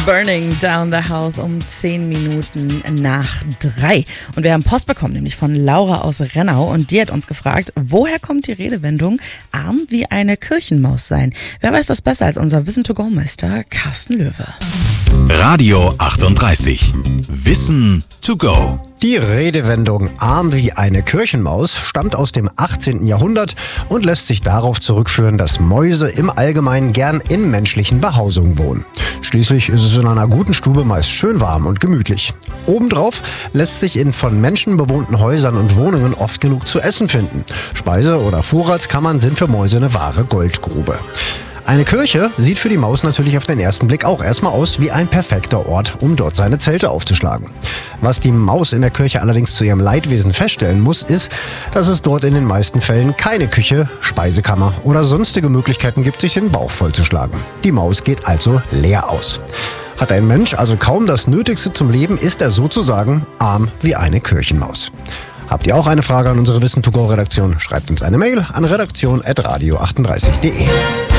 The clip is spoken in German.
Burning Down the House um 10 Minuten nach 3. Und wir haben Post bekommen, nämlich von Laura aus Rennau. Und die hat uns gefragt, woher kommt die Redewendung arm wie eine Kirchenmaus sein? Wer weiß das besser als unser Wissen-to-go-Meister Carsten Löwe? Radio 38. Wissen to go. Die Redewendung arm wie eine Kirchenmaus stammt aus dem 18. Jahrhundert und lässt sich darauf zurückführen, dass Mäuse im Allgemeinen gern in menschlichen Behausungen wohnen. Schließlich ist es in einer guten Stube meist schön warm und gemütlich. Obendrauf lässt sich in von Menschen bewohnten Häusern und Wohnungen oft genug zu essen finden. Speise- oder Vorratskammern sind für Mäuse eine wahre Goldgrube. Eine Kirche sieht für die Maus natürlich auf den ersten Blick auch erstmal aus wie ein perfekter Ort, um dort seine Zelte aufzuschlagen. Was die Maus in der Kirche allerdings zu ihrem Leidwesen feststellen muss, ist, dass es dort in den meisten Fällen keine Küche, Speisekammer oder sonstige Möglichkeiten gibt, sich den Bauch vollzuschlagen. Die Maus geht also leer aus. Hat ein Mensch also kaum das Nötigste zum Leben, ist er sozusagen arm wie eine Kirchenmaus. Habt ihr auch eine Frage an unsere Wissen-to-go-Redaktion? Schreibt uns eine Mail an redaktion@radio38.de.